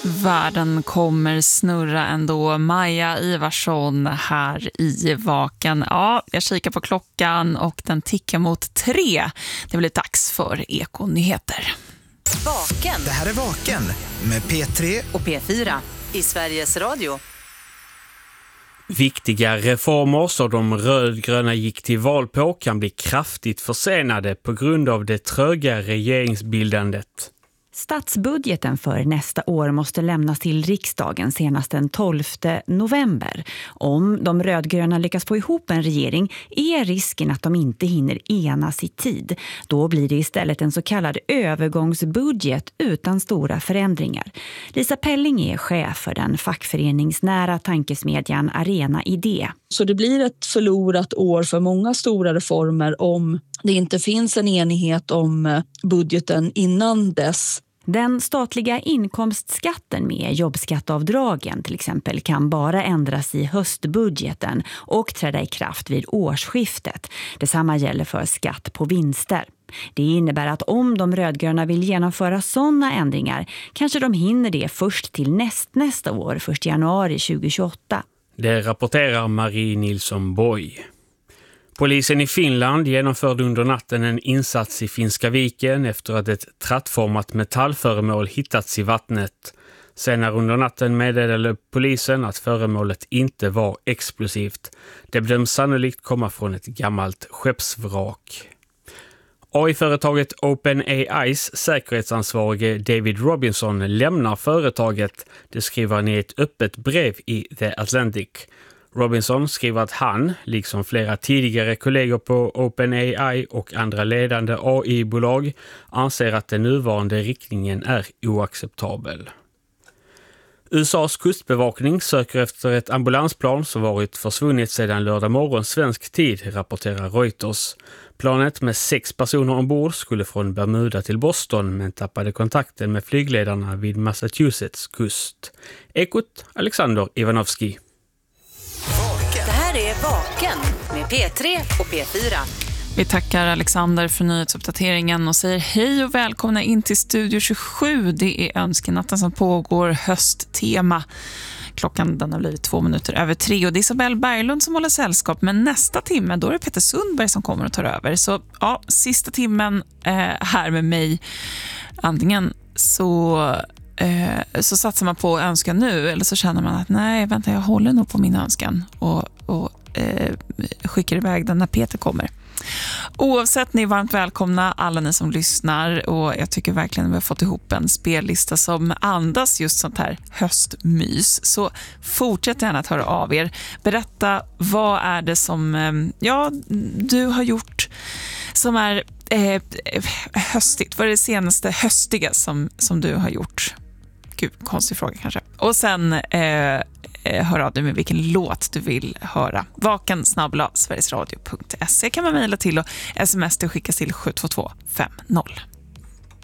Världen kommer snurra ändå. Maja Ivarsson här i Vaken. Ja, jag kikar på klockan och den tickar mot 3. Det blir dags för Ekonyheter. Vaken. Det här är Vaken med P3 och P4 i Sveriges Radio. Viktiga reformer som de rödgröna gick till val på kan bli kraftigt försenade på grund av det tröga regeringsbildandet. Statsbudgeten för nästa år måste lämnas till riksdagen senast den 12 november. Om de rödgröna lyckas få ihop en regering är risken att de inte hinner enas i tid. Då blir det istället en så kallad övergångsbudget utan stora förändringar. Lisa Pelling är chef för den fackföreningsnära tankesmedjan Arena Idé. Så det blir ett förlorat år för många stora reformer om det inte finns en enighet om budgeten innan dess. Den statliga inkomstskatten med jobbskatteavdragen till exempel kan bara ändras i höstbudgeten och träda i kraft vid årsskiftet. Detsamma gäller för skatt på vinster. Det innebär att om de rödgröna vill genomföra sådana ändringar kanske de hinner det först till nästa år, 1 januari 2028. Det rapporterar Marie Nilsson Borg. Polisen i Finland genomförde under natten en insats i Finska viken efter att ett trattformat metallföremål hittats i vattnet. Senare under natten meddelade polisen att föremålet inte var explosivt. Det bedöms sannolikt komma från ett gammalt skeppsvrak. AI-företaget OpenAIs säkerhetsansvarige David Robinson lämnar företaget. Det skriver han i ett öppet brev i The Atlantic. Robinson skriver att han, liksom flera tidigare kollegor på OpenAI och andra ledande AI-bolag, anser att den nuvarande riktningen är oacceptabel. USAs kustbevakning söker efter ett ambulansplan som varit försvunnit sedan lördag morgon svensk tid, rapporterar Reuters. Planet med 6 personer ombord skulle från Bermuda till Boston men tappade kontakten med flygledarna vid Massachusetts kust. Ekot Alexander Ivanovski. Det här är Vaken med P3 och P4. Vi tackar Alexander för nyhetsuppdateringen och säger hej och välkomna in till Studio 27. Det är önskenatten som pågår, hösttema. Klockan den har blivit 2 minuter över 3 och det är Isabel Berglund som håller sällskap. Men nästa timme då är det Peter Sundberg som kommer och tar över. Så ja, sista timmen här med mig. Antingen så satsar man på önskan nu eller så känner man att nej, vänta, jag håller nog på min önskan och skickar iväg den när Peter kommer. Oavsett, ni är varmt välkomna alla ni som lyssnar och jag tycker verkligen att vi har fått ihop en spellista som andas just sånt här höstmys. Så fortsätt gärna att höra av er. Berätta, vad är det som du har gjort som är höstigt? Vad är det senaste höstiga som du har gjort? Gud, konstig fråga kanske. Och sen hör av dig med vilken låt du vill höra. vaken@sverigesradio.se kan man mejla till och sms till skickas till 72250.